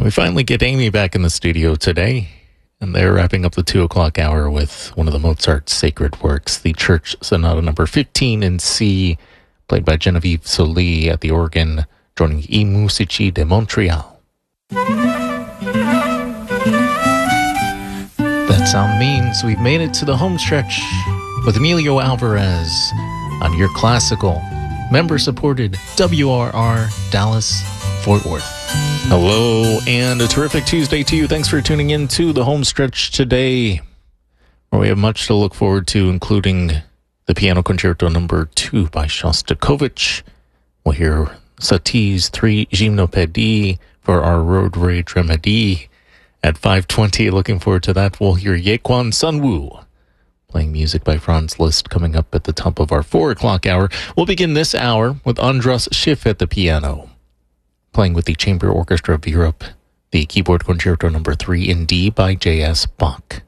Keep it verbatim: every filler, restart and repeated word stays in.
We finally get Amy back in the studio today, and they're wrapping up the two o'clock hour with one of the Mozart sacred works, the Church Sonata number fifteen in C, played by Genevieve Soli at the organ, joining I Musici de Montreal. That sound means we've made it to the home stretch with Emilio Alvarez on your classical, member-supported W R R Dallas Fort Worth. Hello, and a terrific Tuesday to you. Thanks for tuning in to the home stretch today, where we have much to look forward to, including the Piano Concerto number two by Shostakovich. We'll hear Satie's three Gymnopédies for our Road Rage Remedy at five twenty. Looking forward to that. We'll hear Yequan Sunwoo playing music by Franz Liszt coming up at the top of our four o'clock hour. We'll begin this hour with Andras Schiff at the piano, playing with the Chamber Orchestra of Europe, the Keyboard Concerto number three in D by J S Bach.